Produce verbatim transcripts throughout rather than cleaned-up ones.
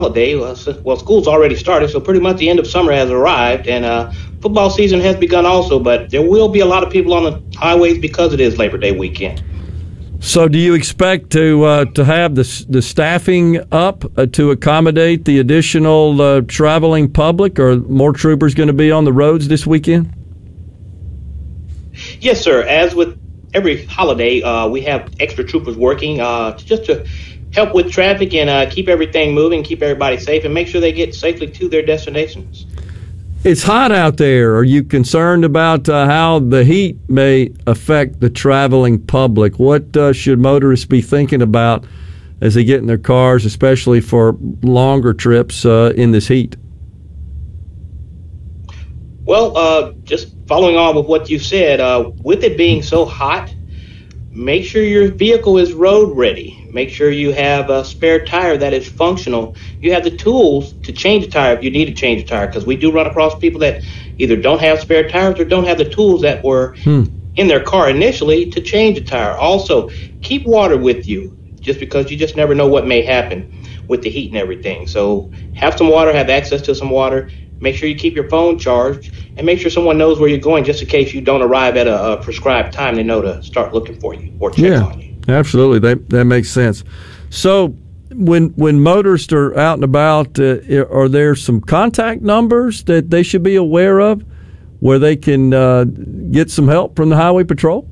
holiday. Well, s- well, school's already started, so pretty much the end of summer has arrived, and uh, football season has begun also. But there will be a lot of people on the highways because it is Labor Day weekend. So, do you expect to uh, to have the the staffing up uh, to accommodate the additional uh, traveling public, or more troopers going to be on the roads this weekend? Yes, sir. As with every holiday, uh, we have extra troopers working uh, just to help with traffic and uh, keep everything moving, keep everybody safe, and make sure they get safely to their destinations. It's hot out there. Are you concerned about uh, how the heat may affect the traveling public? What uh, should motorists be thinking about as they get in their cars, especially for longer trips uh, in this heat? Well, uh, just following on with what you said, uh, with it being so hot, make sure your vehicle is road ready. Make sure you have a spare tire that is functional. You have the tools to change a tire if you need to change a tire, because we do run across people that either don't have spare tires or don't have the tools that were hmm. in their car initially to change a tire. Also, keep water with you, just because you just never know what may happen with the heat and everything. So have some water, have access to some water. Make sure you keep your phone charged, and make sure someone knows where you're going, just in case you don't arrive at a, a prescribed time. They know to start looking for you or check yeah, on you. Absolutely. That that makes sense. So when when motorists are out and about, uh, are there some contact numbers that they should be aware of where they can uh, get some help from the Highway Patrol?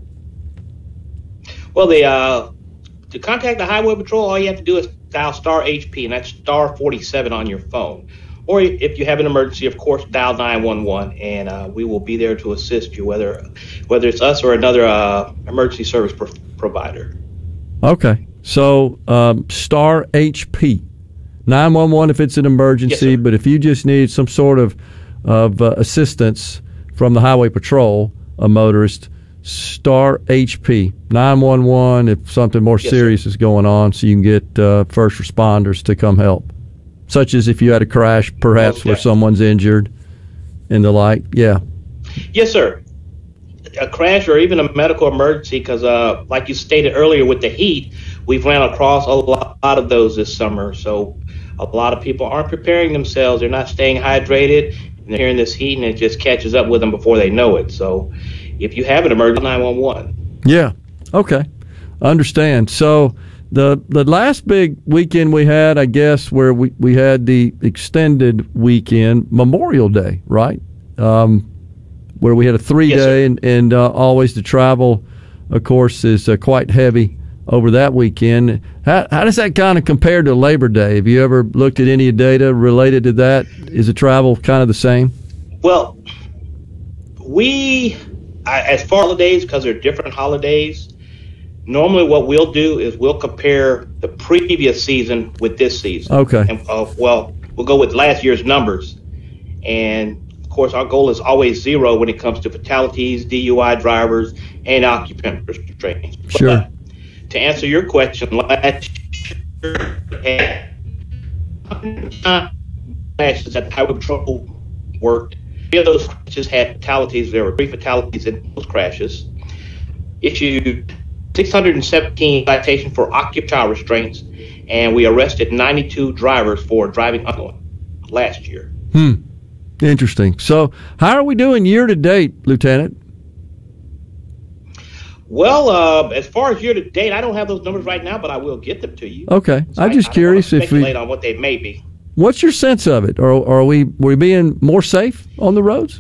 Well, they, uh, to contact the Highway Patrol, all you have to do is dial star H P, and that's star forty-seven on your phone. Or if you have an emergency, of course, dial nine one one, and uh, we will be there to assist you, whether whether it's us or another uh, emergency service pro- provider. Okay. So um, star H P, nine one one if it's an emergency, yes, but if you just need some sort of, of uh, assistance from the Highway Patrol, a motorist, star H P, nine one one if something more yes, serious sir. is going on, so you can get uh, first responders to come help. Such as if you had a crash, perhaps, okay. where someone's injured and the like. Yeah. Yes, sir. A crash or even a medical emergency, because uh, like you stated earlier, with the heat, we've ran across a lot of those this summer. So a lot of people aren't preparing themselves. They're not staying hydrated, and they're hearing this heat, and it just catches up with them before they know it. So if you have an emergency, nine one one. Yeah. Okay. Understand. So The the last big weekend we had, I guess, where we, we had the extended weekend, Memorial Day, right? Um, where we had a three-day, yes, and, and uh, always the travel, of course, is uh, quite heavy over that weekend. How, how does that kind of compare to Labor Day? Have you ever looked at any data related to that? Is the travel kind of the same? Well, we, as far as holidays, because they're different holidays, normally what we'll do is we'll compare the previous season with this season. Okay. And, uh, well, we'll go with last year's numbers. And, of course, our goal is always zero when it comes to fatalities, D U I drivers, and occupant restraints. Sure. But to answer your question, last year crashes that the Highway Patrol worked. Three of those crashes had fatalities. There were three fatalities in those crashes. Issued six hundred seventeen citations for occupant child restraints, and we arrested ninety-two drivers for driving unknown last year. Hmm. Interesting. So, how are we doing year to date, Lieutenant? Well, uh, as far as year to date, I don't have those numbers right now, but I will get them to you. Okay. So I'm just I, curious I don't if we speculate on what they may be. What's your sense of it? Or are we are we being more safe on the roads?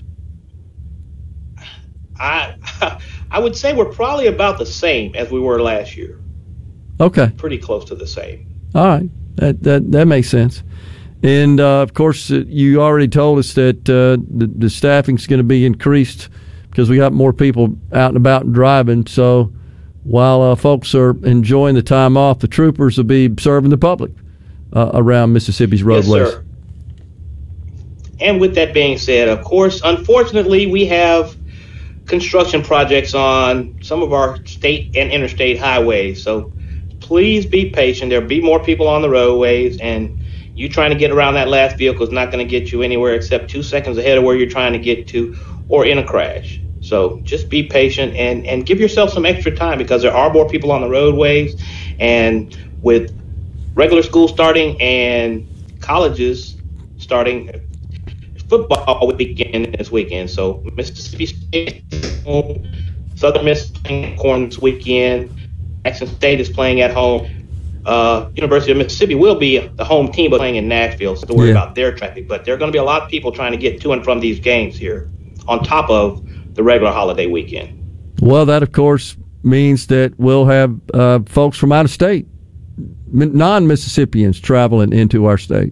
I I would say we're probably about the same as we were last year. Okay. Pretty close to the same. All right. That that, that makes sense. And, uh, of course, uh, you already told us that uh, the, the staffing's going to be increased because we got more people out and about and driving. So while uh, folks are enjoying the time off, the troopers will be serving the public uh, around Mississippi's roadways. Yes, sir. And with that being said, of course, unfortunately, we have construction projects on some of our state and interstate highways. So please be patient. There'll be more people on the roadways, and you trying to get around that last vehicle is not going to get you anywhere except two seconds ahead of where you're trying to get to or in a crash. So just be patient and, and give yourself some extra time, because there are more people on the roadways. And with regular school starting and colleges starting football weekend this weekend. So Mississippi State, Southern Miss playing Corn this weekend. Jackson State is playing at home. Uh, University of Mississippi will be the home team, but playing in Nashville, so don't worry yeah. about their traffic. But there are going to be a lot of people trying to get to and from these games here, on top of the regular holiday weekend. Well, that of course means that we'll have uh, folks from out of state, non-Mississippians, traveling into our state.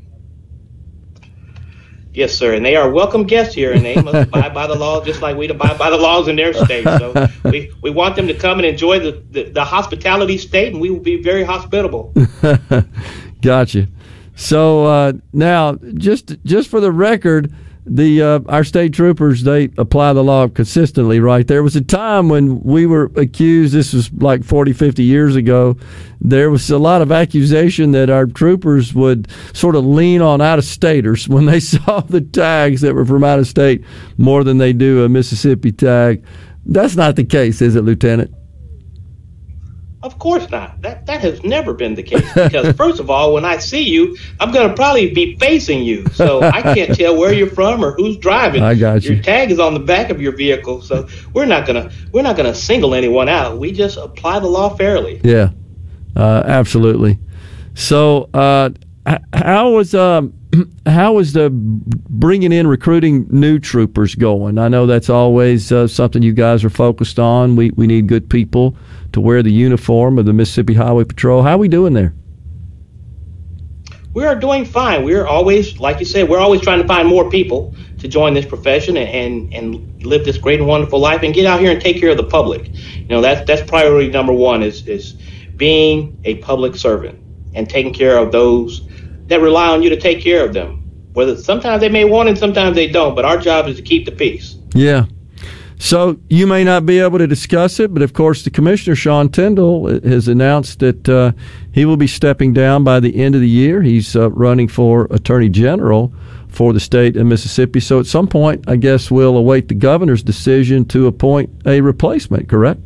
Yes, sir, and they are welcome guests here, and they must abide by the law just like we abide by the laws in their state. So we, we want them to come and enjoy the, the, the hospitality state, and we will be very hospitable. Gotcha. So uh, now, just just for the record, the uh, our state troopers, they apply the law consistently, right? There was a time when we were accused, this was like forty, fifty years ago, there was a lot of accusation that our troopers would sort of lean on out-of-staters when they saw the tags that were from out of state more than they do a Mississippi tag. That's not the case, is it, Lieutenant? Of course not. That that has never been the case, because first of all, when I see you, I'm going to probably be facing you, so I can't tell where you're from or who's driving. I got you. Your tag is on the back of your vehicle, so we're not gonna we're not gonna single anyone out. We just apply the law fairly. Yeah, uh, absolutely. So, uh, how was um, how was the bringing in recruiting new troopers going? I know that's always uh, something you guys are focused on. We we need good people to wear the uniform of the Mississippi Highway Patrol. How are we doing there? We are doing fine. We're always, like you said, we're always trying to find more people to join this profession and, and, and live this great and wonderful life and get out here and take care of the public. You know, that's that's priority number one is is being a public servant and taking care of those that rely on you to take care of them. Whether sometimes they may want it, sometimes they don't, but our job is to keep the peace. Yeah. So you may not be able to discuss it, but of course the Commissioner, Sean Tindell, has announced that uh, he will be stepping down by the end of the year. He's uh, running for Attorney General for the state of Mississippi. So at some point, I guess we'll await the governor's decision to appoint a replacement, correct?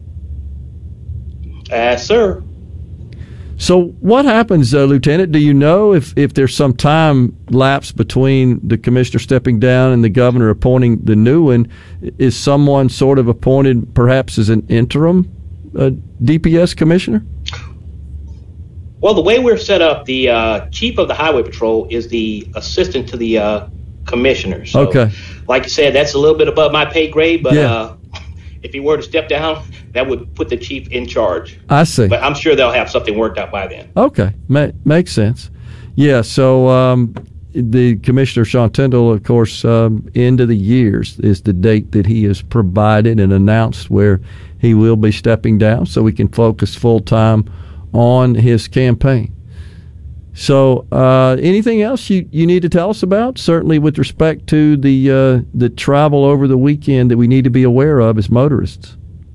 Uh, sir. So what happens, uh, Lieutenant? Do you know if, if there's some time lapse between the commissioner stepping down and the governor appointing the new one? Is someone sort of appointed perhaps as an interim uh, D P S commissioner? Well, the way we're set up, the uh, chief of the Highway Patrol is the assistant to the uh, commissioner. So, okay. Like you said, that's a little bit above my pay grade, but yeah. uh, if he were to step down, that would put the chief in charge. I see. But I'm sure they'll have something worked out by then. Okay. Ma- makes sense. Yeah, so um, the Commissioner, Sean Tindell, of course, um, end of the years is the date that he has provided and announced where he will be stepping down so we can focus full-time on his campaign. So uh, anything else you, you need to tell us about? Certainly with respect to the uh, the travel over the weekend that we need to be aware of as motorists.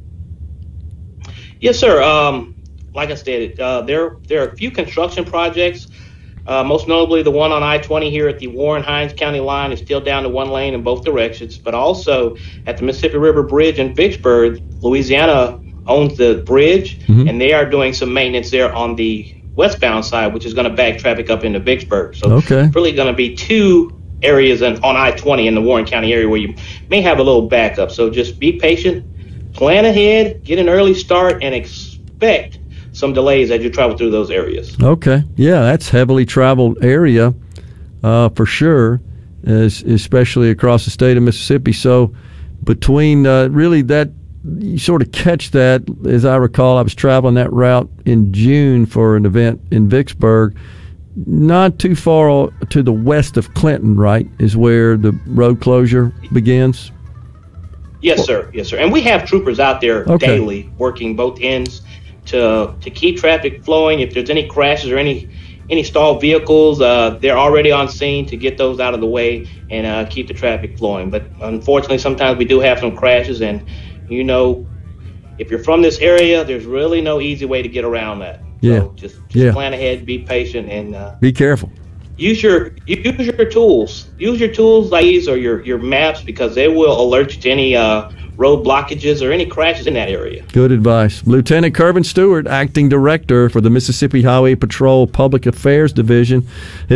Yes, sir. Um, like I stated, uh, there, there are a few construction projects, uh, most notably the one on I twenty here at the Warren-Hinds County line is still down to one lane in both directions, but also at the Mississippi River Bridge in Vicksburg, Louisiana owns the bridge, mm-hmm. and they are doing some maintenance there on the westbound side, which is going to back traffic up into Vicksburg. So okay. It's really going to be two areas in, on I twenty in the Warren County area where you may have a little backup. So just be patient, plan ahead, get an early start, and expect some delays as you travel through those areas. Okay. Yeah, that's heavily traveled area uh, for sure, as, especially across the state of Mississippi. So between uh, really that, you sort of catch that. As I recall, I was traveling that route in June for an event in Vicksburg. Not too far to the west of Clinton, right, is where the road closure begins? Yes, sir. Yes, sir. And we have troopers out there okay. daily working both ends to to keep traffic flowing. If there's any crashes or any any stalled vehicles, uh, they're already on scene to get those out of the way and uh, keep the traffic flowing. But unfortunately, sometimes we do have some crashes, and you know, if you're from this area, there's really no easy way to get around that. Yeah. So just, just yeah. plan ahead, be patient, and uh, be careful. Use your use your tools. Use your tools like these or your, your maps, because they will alert you to any uh, road blockages or any crashes in that area. Good advice. Lieutenant Kervin Stewart, Acting Director for the Mississippi Highway Patrol Public Affairs Division.